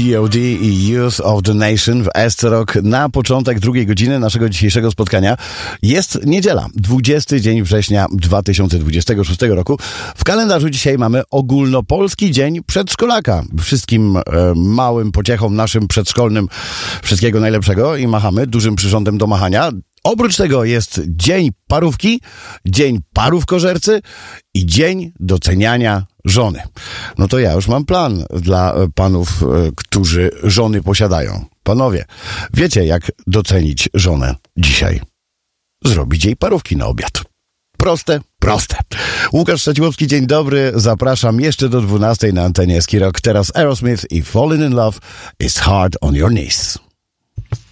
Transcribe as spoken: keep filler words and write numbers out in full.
P O D i Youth of the Nation w S Rock na początek drugiej godziny naszego dzisiejszego spotkania. Jest niedziela, dwudziesty dzień września dwa tysiące dwudziestego szóstego roku. W kalendarzu dzisiaj mamy ogólnopolski dzień przedszkolaka. Wszystkim e, małym pociechom naszym przedszkolnym wszystkiego najlepszego i machamy dużym przyrządem do machania. Oprócz tego jest dzień parówki, dzień parówkożercy i dzień doceniania żony. No to ja już mam plan dla panów, którzy żony posiadają. Panowie, wiecie jak docenić żonę dzisiaj? Zrobić jej parówki na obiad. Proste, proste. Łukasz Szczeciłowski, dzień dobry. Zapraszam jeszcze do dwunastej na antenie Ski Rock. Teraz Aerosmith i Falling in Love is Hard on Your Knees.